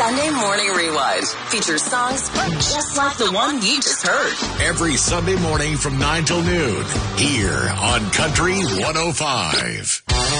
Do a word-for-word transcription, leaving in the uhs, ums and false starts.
Sunday Morning Rewind features songs just like the one you just heard. Every Sunday morning from nine till noon here on Country one oh five.